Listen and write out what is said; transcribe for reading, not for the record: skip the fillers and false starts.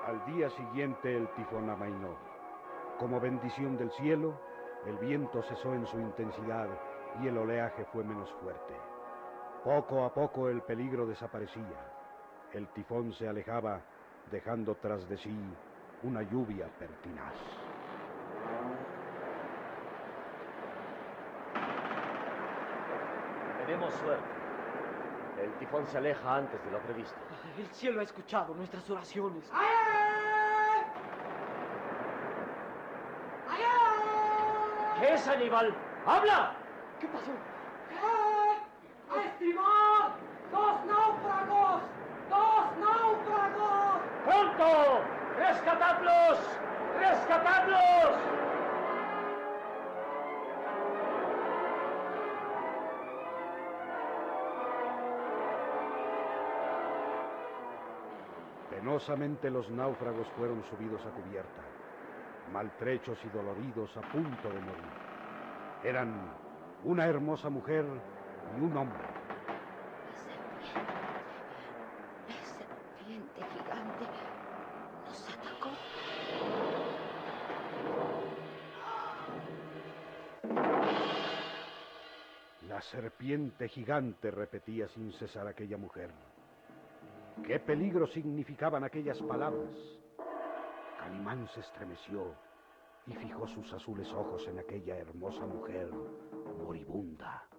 Al día siguiente el tifón amainó. Como bendición del cielo, el viento cesó en su intensidad y el oleaje fue menos fuerte. Poco a poco el peligro desaparecía. El tifón se alejaba, dejando tras de sí una lluvia pertinaz. Tenemos suerte. El tifón se aleja antes de lo previsto. El cielo ha escuchado nuestras oraciones. ¿Qué es, Aníbal? ¡Habla! ¿Qué pasó? ¡A estribor! ¡Dos náufragos! ¡Dos náufragos! ¡Pronto! ¡Rescatadlos! ¡Rescatadlos! Penosamente los náufragos fueron subidos a cubierta, maltrechos y doloridos a punto de morir. Eran una hermosa mujer y un hombre. La serpiente gigante nos atacó. La serpiente gigante, repetía sin cesar aquella mujer. ¿Qué peligro significaban aquellas palabras? Calimán se estremeció y fijó sus azules ojos en aquella hermosa mujer moribunda.